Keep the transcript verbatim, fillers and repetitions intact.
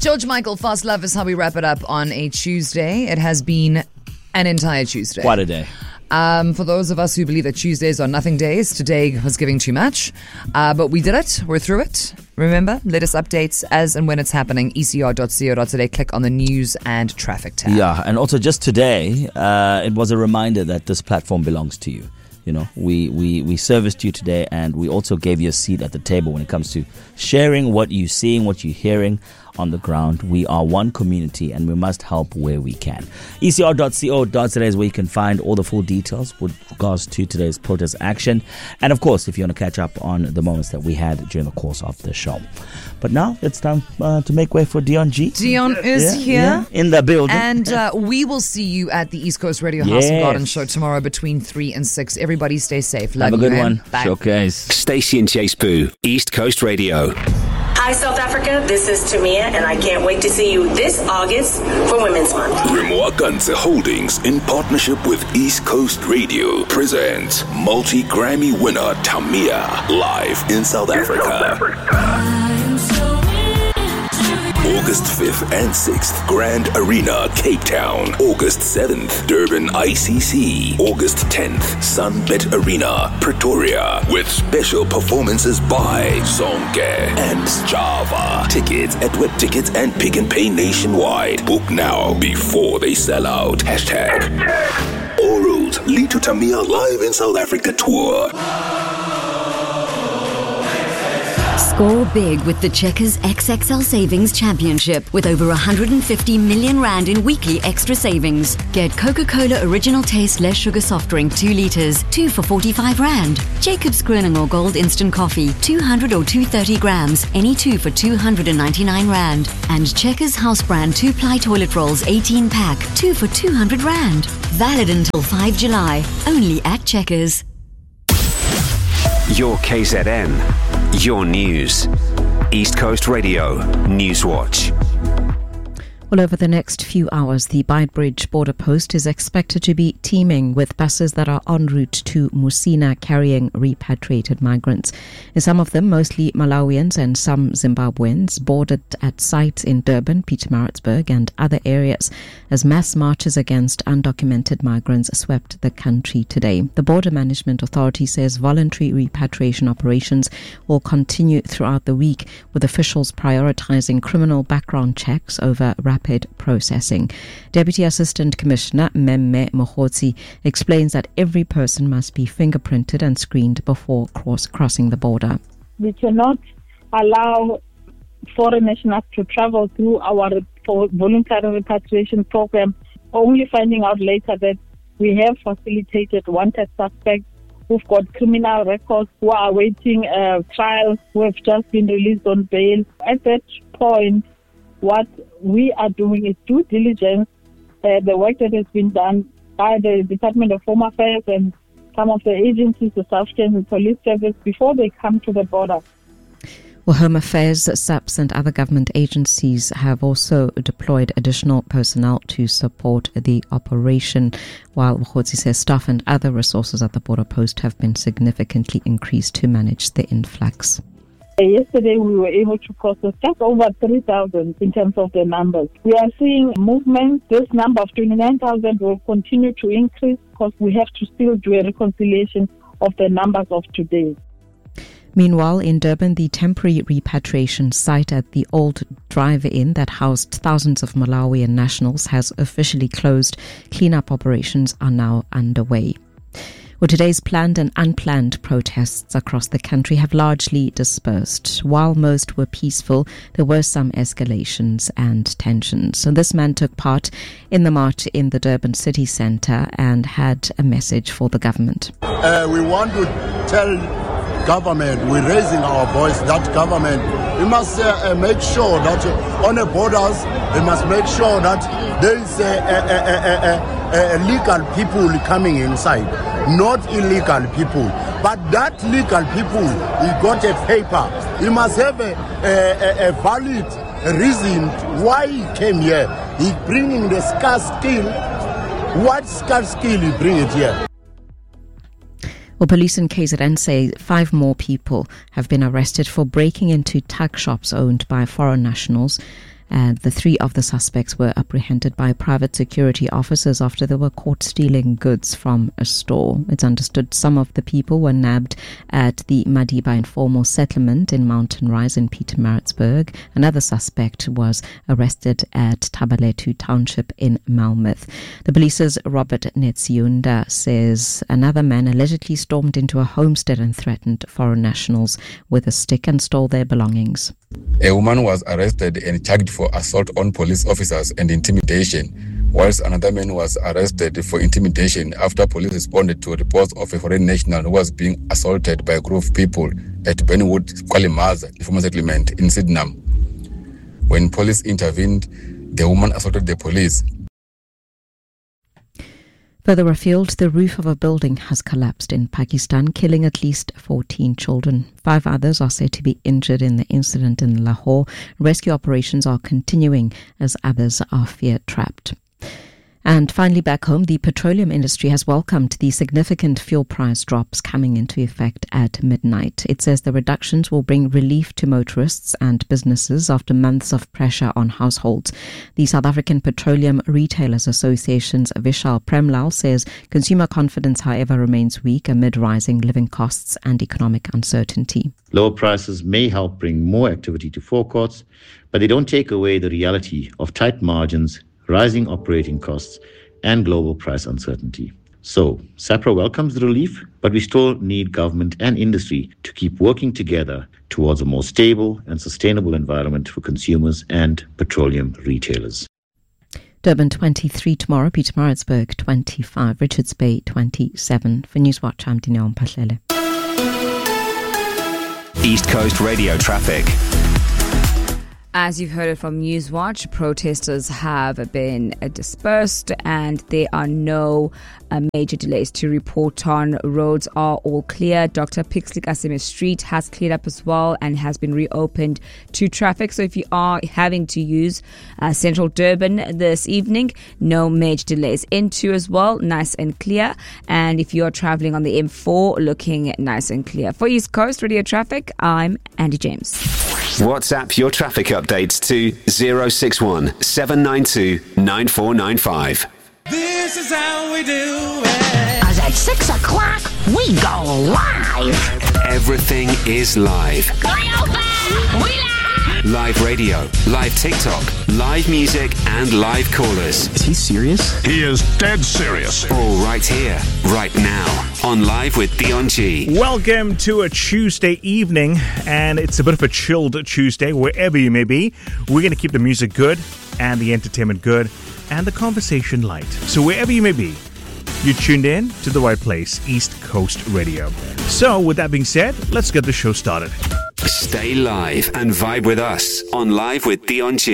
George Michael, Fast Love is how we wrap it up on a Tuesday. It has been an entire Tuesday. Quite a day. Um, for those of us who believe that Tuesdays are nothing days, today was giving too much. Uh, but we did it. We're through it. Remember, latest updates as and when it's happening. E C R dot co dot za. Click on the news and traffic tab. Yeah, and also just today, uh, it was a reminder that this platform belongs to you. You know, we, we, we serviced you today, and we also gave you a seat at the table when it comes to sharing what you're seeing, what you're hearing on the ground. We are one community, and we must help where we can. E C R dot co dot za is where you can find all the full details with regards to today's protest action. And of course, if you want to catch up on the moments that we had during the course of the show. But now it's time uh, to make way for Dion G. Dion is yeah, here. Yeah, in the building. And uh, we will see you at the East Coast Radio Yes. House and Garden Show tomorrow between three and six. Everybody stay safe. Love Have a you, good man. one. Bye. Showcase. Stacey and Chase Boo, East Coast Radio. Hi, South Africa. This is Tamia, and I can't wait to see you this August for Women's Month. Remwaganse Holdings, in partnership with East Coast Radio, presents multi-Grammy winner Tamia live in South Africa. August fifth and sixth, Grand Arena, Cape Town. August seventh, Durban I C C. August tenth, Sunbet Arena, Pretoria. With special performances by Zonke and Java. Tickets at Web Tickets and Pick and Pay nationwide. Book now before they sell out. Hashtag all roads lead to Tamia live in South Africa tour. Score big with the Checkers X X L Savings Championship with over one hundred fifty million rand in weekly extra savings. Get Coca-Cola Original Taste Less Sugar Soft Drink two litres, two for forty-five rand. Jacob's Kroninger Gold Instant Coffee, two hundred or two hundred thirty grams, any two for two hundred ninety-nine rand. And Checkers House Brand two ply Toilet Rolls eighteen pack, two for two hundred rand. Valid until the fifth of July, only at Checkers. Your K Z N, your news. East Coast Radio, Newswatch. Well, over the next few hours, the Beitbridge border post is expected to be teeming with buses that are en route to Musina carrying repatriated migrants. And some of them, mostly Malawians and some Zimbabweans, boarded at sites in Durban, Pietermaritzburg and other areas as mass marches against undocumented migrants swept the country today. The Border Management Authority says voluntary repatriation operations will continue throughout the week, with officials prioritizing criminal background checks over rapid processing. Deputy Assistant Commissioner Memme Mohotsi explains that every person must be fingerprinted and screened before cross- crossing the border. We cannot allow foreign nationals to travel through our voluntary repatriation program, only finding out later that we have facilitated wanted suspects who've got criminal records, who are awaiting uh, trials, who have just been released on bail. At that point, what we are doing is due diligence, uh, the work that has been done by the Department of Home Affairs and some of the agencies, the South African Police Service, before they come to the border. Well, Home Affairs, S A P S and other government agencies have also deployed additional personnel to support the operation, while Mohotsi says staff and other resources at the border post have been significantly increased to manage the influx. Yesterday, we were able to process just over three thousand in terms of the numbers. We are seeing movement. This number of twenty-nine thousand will continue to increase because we have to still do a reconciliation of the numbers of today. Meanwhile, in Durban, the temporary repatriation site at the old drive-in that housed thousands of Malawian nationals has officially closed. Cleanup operations are now underway. Well, today's planned and unplanned protests across the country have largely dispersed. While most were peaceful, there were some escalations and tensions. So this man took part in the march in the Durban city centre and had a message for the government. Uh, we want to tell government, we're raising our voice, that government, we must uh, uh, make sure that uh, on the borders, we must make sure that there is a, a, a, a, a, a legal people coming inside, not illegal people. But that legal people, he got a paper. He must have a, a, a valid reason why he came here. He bringing the scarce skill. What scarce skill he bring it here? Well, police in K Z N say five more people have been arrested for breaking into tuck shops owned by foreign nationals And the three of the suspects were apprehended by private security officers after they were caught stealing goods from a store. It's understood some of the people were nabbed at the Madiba informal settlement in Mountain Rise in Pietermaritzburg. Another suspect was arrested at Tabaletu Township in Malmöth. The police's Robert Netsiunda says another man allegedly stormed into a homestead and threatened foreign nationals with a stick and stole their belongings. A woman was arrested and charged for assault on police officers and intimidation, whilst another man was arrested for intimidation after police responded to reports of a foreign national who was being assaulted by a group of people at Benwood Kwalimaza, informal settlement in Sydenham. When police intervened, the woman assaulted the police. Further afield, the roof of a building has collapsed in Pakistan, killing at least fourteen children. Five others are said to be injured in the incident in Lahore. Rescue operations are continuing as others are fear-trapped. And finally, back home, the petroleum industry has welcomed the significant fuel price drops coming into effect at midnight. It says the reductions will bring relief to motorists and businesses after months of pressure on households. The South African Petroleum Retailers Association's Vishal Premlal says consumer confidence, however, remains weak amid rising living costs and economic uncertainty. Lower prices may help bring more activity to forecourts, but they don't take away the reality of tight margins, rising operating costs, and global price uncertainty. So, SAPRA welcomes the relief, but we still need government and industry to keep working together towards a more stable and sustainable environment for consumers and petroleum retailers. Durban twenty-three tomorrow, Pietermaritzburg twenty-five, Richards Bay twenty-seven. For Newswatch, I'm Dineo Mpahlele. East Coast Radio traffic. As you've heard it from Newswatch, protesters have been dispersed and there are no uh, major delays to report on. Roads are all clear. Doctor Pixley Kaseme Street has cleared up as well and has been reopened to traffic. So if you are having to use uh, Central Durban this evening, no major delays. Into as well, nice and clear. And if you are traveling on the M four, looking nice and clear. For East Coast Radio Traffic, I'm Andy James. WhatsApp your traffic updates to zero six one seven nine two nine four nine five. This is how we do it. Cause at six o'clock, we go live. Everything is live. Open, we live. Live radio, live TikTok, live music, and live callers. Is he serious? He is dead serious. All right here, right now, on Live with Dion G. Welcome to a Tuesday evening, and it's a bit of a chilled Tuesday, wherever you may be. We're going to keep the music good, and the entertainment good, and the conversation light. So wherever you may be, you tuned in to the right place, East Coast Radio. So with that being said, let's get the show started. Stay live and vibe with us on Live with Dion G.